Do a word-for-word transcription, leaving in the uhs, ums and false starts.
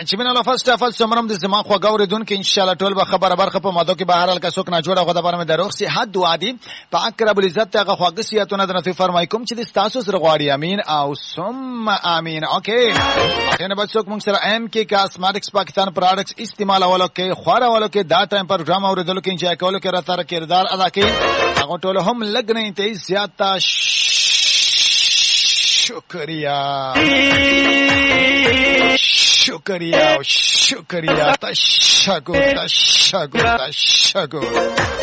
چې من الله فرست اف سمرم د زما خو غوړیدون کې ان شاء الله ټول به خبره برخه په ماده کې بهر حال کا څوک نه جوړه غوډه برمه دروغ سي حد وادي په اقرب العزت هغه خواږسیاتونه درته فرمای کوم چې د تاسو سره غواړي امين او ثم امين اوکي کنه بچو موږ سره ام کې کاسمیټکس پاکستان پروډکټس استعمال اولو کې خورا اولو کې دا ټایم پروګرام اوریدل کې انجوای کولو کې راته کردار ادا کړي هغه ټول هم لګ نه ته زیاته شکریہ شکریہ شکریہ تشکر تشکر تشکر